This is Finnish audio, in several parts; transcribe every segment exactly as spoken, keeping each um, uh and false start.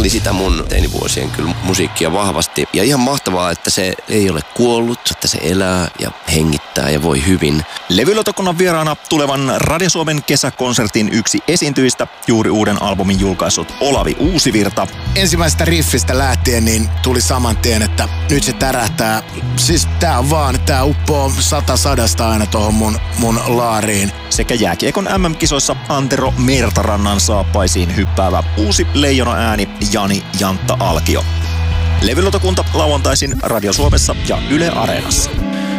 oli sitä mun teinivuosien kyllä musiikkia vahvasti. Ja ihan mahtavaa, että se ei ole kuollut, että se elää ja hengittää ja voi hyvin. Levylautakunnan vieraana tulevan Radio Suomen kesäkonsertin yksi esiintyjistä, juuri uuden albumin julkaissut Olavi Uusivirta. Ensimmäisestä riffistä lähtien niin tuli saman tien, että nyt se tärähtää. Siis tää on vaan, tää uppoo sata sadasta aina tohon mun, mun laariin. Sekä jääkiekon M M-kisoissa Antero Mertarannan saappaisiin hyppäävä uusi leijona ääni Jani Jantta Alkio. Levylautakunta lauantaisin Radio Suomessa ja Yle Areenassa.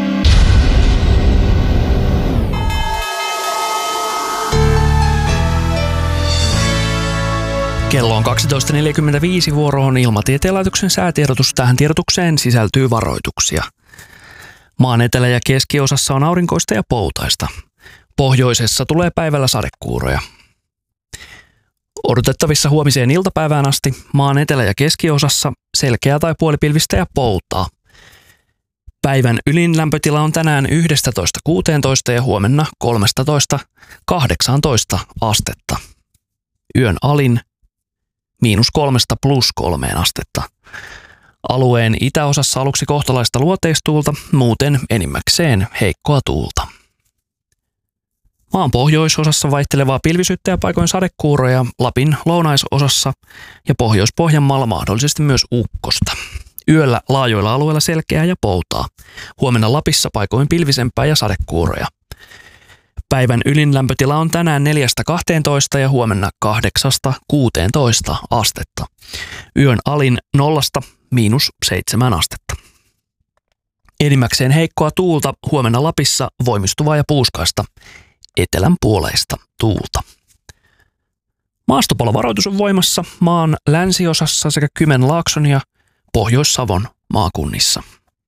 Kello on kaksitoista neljäkymmentäviisi, vuoro on Ilmatieteen laitoksen säätiedotus. Tähän tiedotukseen sisältyy varoituksia. Maan etelä- ja keskiosassa on aurinkoista ja poutaista. Pohjoisessa tulee päivällä sadekuuroja. Odotettavissa huomiseen iltapäivään asti maan etelä- ja keskiosassa selkeää tai puolipilvistä ja poutaa. Päivän ylin lämpötila on tänään yksitoista kuusitoista ja huomenna kolmetoista kahdeksantoista astetta. Yön alin miinus kolmesta plus kolmeen astetta. Alueen itäosassa aluksi kohtalaista luoteistuulta, muuten enimmäkseen heikkoa tuulta. Maan pohjoisosassa vaihtelevaa pilvisyyttä ja paikoin sadekuuroja, Lapin lounaisosassa ja Pohjois-Pohjanmaalla mahdollisesti myös ukkosta. Yöllä laajoilla alueilla selkeää ja poutaa. Huomenna Lapissa paikoin pilvisempää ja sadekuuroja. Päivän ylin lämpötila on tänään neljästä kahteentoista ja huomenna kahdeksasta kuuteentoista astetta. Yön alin nollasta miinus seitsemän astetta. Enimmäkseen heikkoa tuulta, huomenna Lapissa voimistuvaa ja puuskaista, etelän puoleista tuulta. Maastopalovaroitus on voimassa maan länsiosassa sekä Kymenlaakson ja Pohjois-Savon maakunnissa.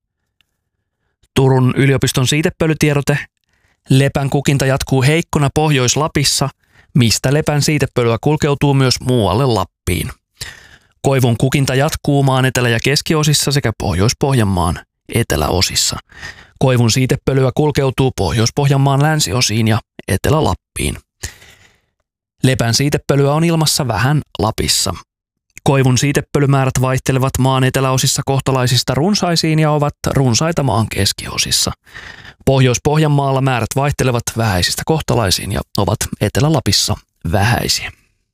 Turun yliopiston siitepölytiedote. Lepän kukinta jatkuu heikkona Pohjois-Lapissa, mistä lepän siitepölyä kulkeutuu myös muualle Lappiin. Koivun kukinta jatkuu maan etelä- ja keskiosissa sekä Pohjois-Pohjanmaan eteläosissa. Koivun siitepölyä kulkeutuu Pohjois-Pohjanmaan länsiosiin ja Etelä-Lappiin. Lepän siitepölyä on ilmassa vähän Lapissa. Koivun siitepölymäärät vaihtelevat maan eteläosissa kohtalaisista runsaisiin ja ovat runsaita maan keskiosissa. Pohjois-Pohjanmaalla määrät vaihtelevat vähäisistä kohtalaisiin ja ovat Etelä-Lapissa vähäisiä.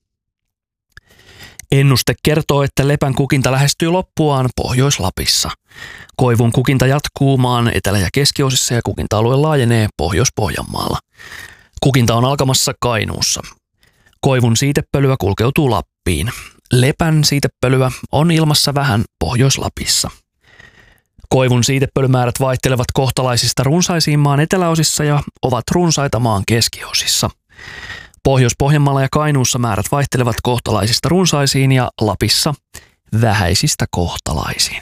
Ennuste kertoo, että lepän kukinta lähestyy loppuaan Pohjois-Lapissa. Koivun kukinta jatkuu maan etelä- ja keskiosissa ja kukinta-alue laajenee Pohjois-Pohjanmaalla. Kukinta on alkamassa Kainuussa. Koivun siitepölyä kulkeutuu Lappiin. Lepän siitepölyä on ilmassa vähän Pohjois-Lapissa. Koivun siitepölymäärät vaihtelevat kohtalaisista runsaisiin maan eteläosissa ja ovat runsaita maan keskiosissa. Pohjois-Pohjanmaalla ja Kainuussa määrät vaihtelevat kohtalaisista runsaisiin ja Lapissa vähäisistä kohtalaisiin.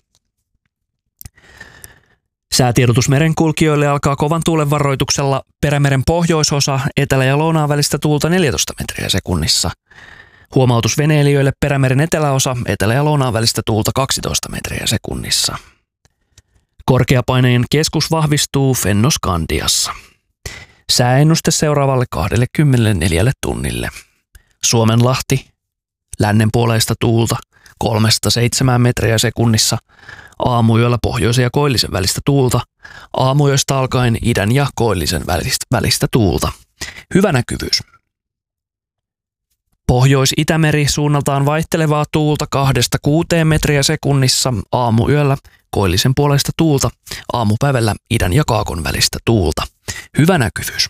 Säätiedotus merenkulkijoille alkaa kovan tuulen varoituksella. Perämeren pohjoisosa, etelä- ja lounaan välistä tuulta neljätoista metriä sekunnissa. Huomautus veneilijöille: Perämeren eteläosa, etelä- ja lounaan välistä tuulta kaksitoista metriä sekunnissa. Korkeapaineen keskus vahvistuu Fennoskandiassa. Sääennuste seuraavalle kaksikymmentäneljä tunnille. Suomenlahti, lännenpuoleista tuulta kolmesta seitsemään metriä sekunnissa. Aamuyöllä pohjoisen ja koillisen välistä tuulta. Aamuyöstä alkaen idän ja koillisen välistä, välistä tuulta. Hyvä näkyvyys. Pohjois-Itämeri suunnaltaan vaihtelevaa tuulta kahdesta kuuteen metriä sekunnissa. Aamuyöllä koillisen puoleista tuulta. Aamupäivällä idän ja kaakon välistä tuulta. Hyvä näkyvyys.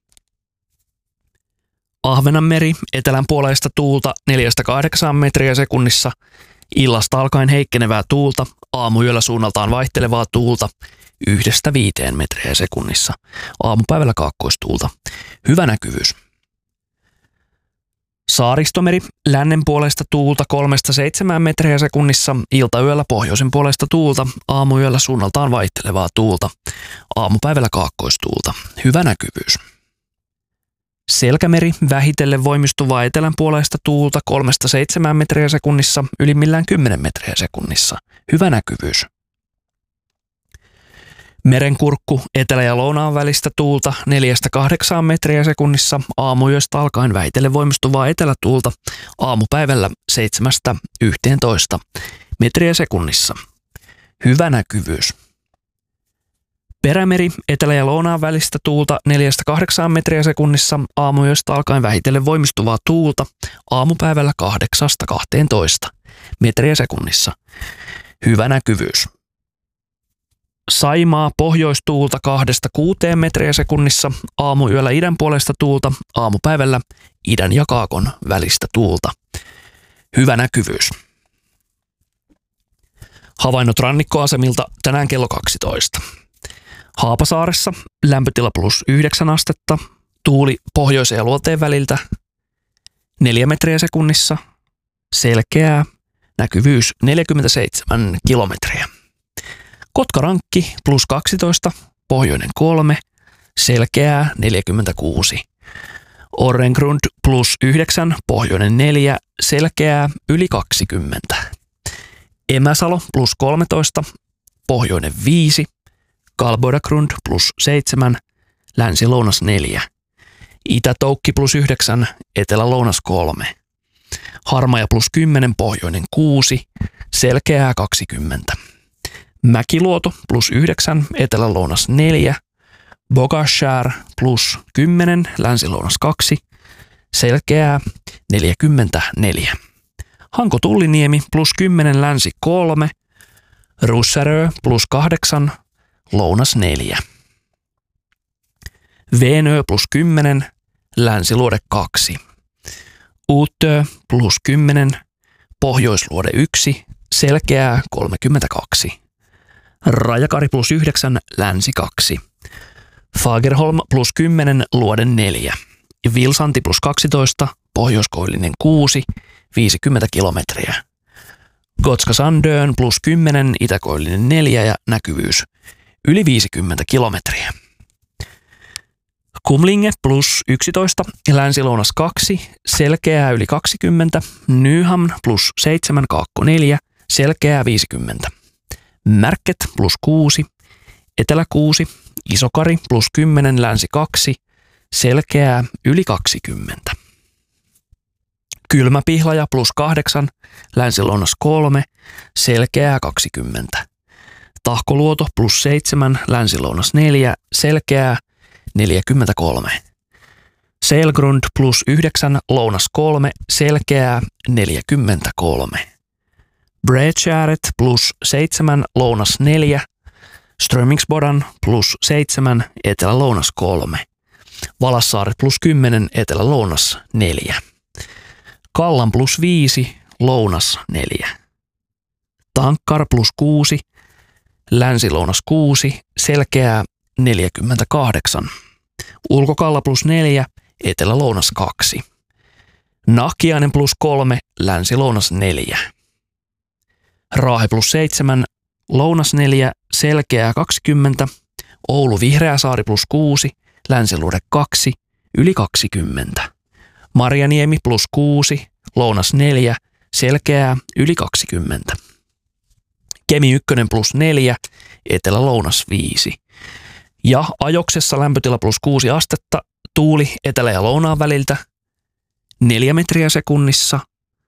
Ahvenanmeri, etelän puoleista tuulta neljästä kahdeksaan metriä sekunnissa. Illasta alkaen heikkenevää tuulta. Aamuyöllä suunnaltaan vaihtelevaa tuulta yhdestä viiteen metriä sekunnissa. Aamupäivällä kaakkoistuulta. Hyvä näkyvyys. Saaristomeri, lännen puolesta tuulta kolmesta seitsemään metriä sekunnissa. Iltayöllä pohjoisen puolesta tuulta. Aamuyöllä suunnaltaan vaihtelevaa tuulta. Aamupäivällä kaakkoistuulta. Hyvä näkyvyys. Selkämeri, vähitellen voimistuvaa etelän puolesta tuulta kolmesta seitsemään metriä sekunnissa, ylimmillään kymmenen metriä sekunnissa. Hyvä näkyvyys. Merenkurkku etelä- ja lounaan välistä tuulta neljästä kahdeksaan metriä sekunnissa, aamuyöstä alkaen vähitellen voimistuvaa etelätuulta, aamupäivällä seitsemästä yhteentoista metriä sekunnissa. Hyvä näkyvyys. Perämeri etelä- ja lounaan välistä tuulta neljästä kahdeksaan metriä sekunnissa, aamuyöstä alkaen vähitellen voimistuvaa tuulta, aamupäivällä kahdeksasta kahteentoista metriä sekunnissa. Hyvä näkyvyys. Saimaa pohjoistuulta kahdesta kuuteen metriä sekunnissa, aamuyöllä idän puolesta tuulta, aamupäivällä idän ja kaakon välistä tuulta. Hyvä näkyvyys. Havainnot rannikkoasemilta tänään kello kaksitoista. Haapasaaressa lämpötila plus yhdeksän astetta, tuuli pohjoisen ja luoteen väliltä neljä metriä sekunnissa, selkeää, näkyvyys neljäkymmentäseitsemän kilometriä. Kotkarankki plus kaksitoista, pohjoinen kolme, selkeää neljäkymmentäkuusi. Orrengrund plus yhdeksän, pohjoinen neljä, selkeää yli kaksikymmentä. Emäsalo plus kolmetoista, pohjoinen viisi, Kalbodagrund plus seitsemän, länsi-lounas neljä. Itä-Toukki plus yhdeksän, etelä-lounas kolme. Harmaja plus kymmenen, pohjoinen kuusi, selkeää kaksikymmentä. Mäkiluoto plus yhdeksän, etelä-lounas neljä. Bogashär plus kymmenen, länsi-lounas kaksi, selkeää neljäkymmentäneljä. Hanko-Tulliniemi plus kymmenen, länsi kolme. Russärö plus kahdeksan, lounas neljä. Veenö plus kymmenen, länsiluode kaksi. Uutö plus kymmenen, pohjoisluode yksi, selkeää kolmekymmentäkaksi. Rajakari plus yhdeksän, länsi kaksi. Fagerholm plus kymmenen, luode neljä. Vilsanti plus kaksitoista, pohjoiskoillinen kuusi, viisikymmentä kilometriä. Gotska Sandön plus kymmenen, itäkoillinen neljä ja näkyvyys yli viisikymmentä kilometriä. Kumlinge plus yksitoista, länsi-lounas kaksi, selkeää yli kaksikymmentä. Nyhamn plus seitsemän, kaakko neljä, selkeää viisikymmentä. Märket plus kuusi, etelä kuusi, Isokari plus kymmenen, länsi kaksi, selkeää yli kaksikymmentä. Kylmäpihlaja plus kahdeksan, länsi-lounas kolme, selkeää kaksikymmentä. Tahkoluoto plus seitsemän, länsi-lounas neljä, selkeää neljäkymmentäkolme. Selgrund plus yhdeksän, lounas kolme, selkeää neljäkymmentäkolme. Bredgäret plus seitsemän, lounas neljä. Strömingsbodan plus seitsemän, etelä-lounas kolme. Valassaaret plus kymmenen, etelä-lounas neljä. Kallan plus viisi, lounas neljä. Tankkar plus kuusi, länsi-lounas kuusi, selkeää neljäkymmentäkahdeksan. Ulkokalla plus neljä, etelä-lounas kaksi. Nahkiainen plus kolme, länsi-lounas neljä. Raahe plus seitsemän, lounas neljä, selkeää kaksikymmentä. Oulu Vihreäsaari plus kuusi, länsiluode kaksi, yli kaksikymmentä. Marjaniemi plus kuusi, lounas neljä, selkeää yli kaksikymmentä. Kemi ykkönen plus neljä, etelä-lounas viisi. Ja Ajoksessa lämpötila plus kuusi astetta, tuuli etelä- ja lounaan väliltä neljä metriä sekunnissa,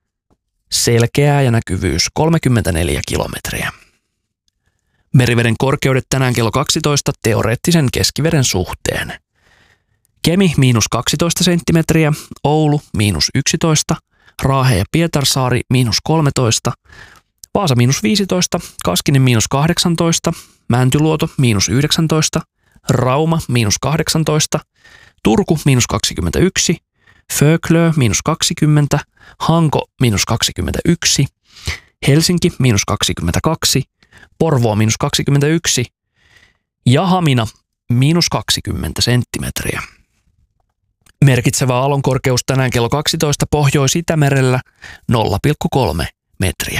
selkeää ja näkyvyys kolmekymmentäneljä kilometriä. Meriveden korkeudet tänään kello kaksitoista teoreettisen keskiveden suhteen. Kemi miinus kaksitoista senttimetriä, Oulu miinus yksitoista, Raahe ja Pietarsaari miinus kolmetoista, Vaasa miinus viisitoista, Kaskinen miinus kahdeksantoista, Mäntyluoto miinus yhdeksäntoista, Rauma miinus kahdeksantoista, Turku miinus kaksikymmentäyksi, Föklö miinus kaksikymmentä, Hanko miinus kaksikymmentäyksi, Helsinki miinus kaksikymmentäkaksi, Porvoo miinus kaksikymmentäyksi ja Hamina miinus kaksikymmentä senttimetriä. Merkitsevä aallonkorkeus tänään kello kaksitoista Pohjois-Itämerellä nolla pilkku kolme metriä.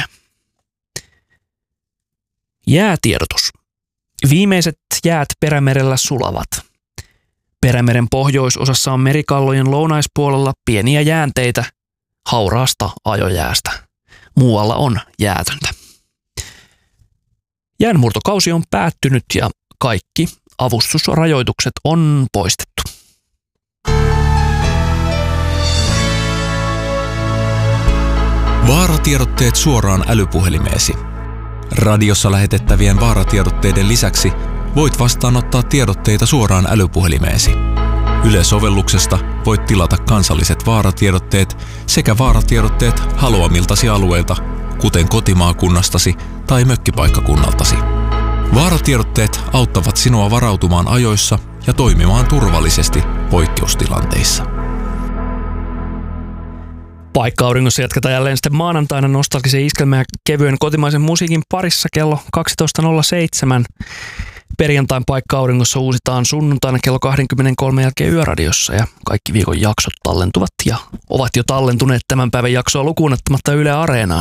Jäätiedotus. Viimeiset jäät Perämerellä sulavat. Perämeren pohjoisosassa on merikallojen lounaispuolella pieniä jäänteitä hauraasta ajojäästä. Muualla on jäätöntä. Jäänmurtokausi on päättynyt ja kaikki avustusrajoitukset on poistettu. Vaaratiedotteet suoraan älypuhelimeesi. Radiossa lähetettävien vaaratiedotteiden lisäksi voit vastaanottaa tiedotteita suoraan älypuhelimeesi. Yle-sovelluksesta voit tilata kansalliset vaaratiedotteet sekä vaaratiedotteet haluamiltasi alueilta, kuten kotimaakunnastasi tai mökkipaikkakunnaltasi. Vaaratiedotteet auttavat sinua varautumaan ajoissa ja toimimaan turvallisesti poikkeustilanteissa. Paikka-auringossa jatketaan jälleen sitten maanantaina nostalgisen iskelmän ja kevyen kotimaisen musiikin parissa kello kaksitoista nolla seitsemän. Perjantain Paikka-auringossa uusitaan sunnuntaina kello kaksikymmentäkolme jälkeen Yöradiossa ja kaikki viikon jaksot tallentuvat ja ovat jo tallentuneet tämän päivän jaksoa lukuun ottamatta Yle Areenaan.